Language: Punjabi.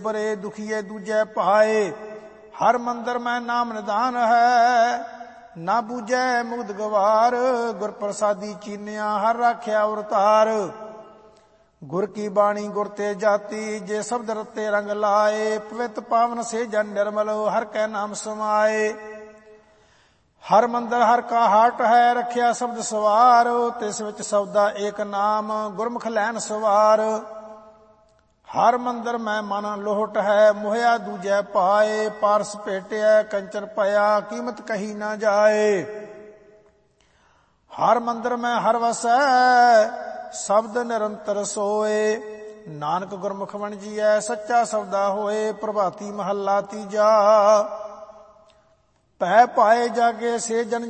ਉਬਰੇ ਦੁਖੀਏ ਦੂਜੈ ਪਾਏ। ਹਰ ਮੰਦਰ ਮੈਂ ਨਾਮ ਨਿਧਾਨ ਹੈ, ਨਾ ਬੂਝੈ ਮੁਗਧ ਗਵਾਰ। ਗੁਰ ਪ੍ਰਸਾਦੀ ਚੀਨਿਆ ਹਰ ਰਾਖਿਆ ਉਰਤਾਰ। ਗੁਰ ਕੀ ਬਾਣੀ ਗੁਰ ਤੇ ਜਾਤੀ, ਜੇ ਸ਼ਬਦ ਰਤੇ ਰੰਗ ਲਾਏ। ਪਵਿੱਤ ਪਾਵਨ ਸੇ ਜਨ ਨਿਰਮਲ, ਹਰ ਕੈ ਨਾਮ ਸਮਾਏ। ਹਰ ਮੰਦਰ ਹਰ ਕਾ ਹਾਟ ਹੈ, ਰੱਖਿਆ ਸ਼ਬਦ ਸਵਾਰ। ਤਿਸ ਵਿੱਚ ਸਬਦਾ ਏਕ ਨਾਮ, ਗੁਰਮੁਖ ਲੈਨ ਸਵਾਰ। ਹਰ ਮੰਦਰ ਮੈਂ ਮਨ ਲੋਹਟ ਹੈ, ਮੋਹਿਆ ਦੂਜੈ ਪਾਏ। ਪਾਰਸ ਭੇਟਿਆ ਕੰਚਨ ਪਿਆ, ਕੀਮਤ ਕਹੀ ਨਾ ਜਾਏ। ਹਰ ਮੰਦਰ ਮੈਂ ਹਰ ਵਸੈ, ਸ਼ਬਦ ਨਿਰੰਤਰ ਸੋਏ। ਨਾਨਕ ਗੁਰਮੁਖ ਵਣਜੀਐ, ਸੱਚਾ ਸਬਦਾ ਹੋਏ। ਪ੍ਰਭਾਤੀ ਮਹੱਲਾ ਤੀਜਾ। ਪੈ ਪਾਏ ਜਾਗੇ ਸੇ ਜਨ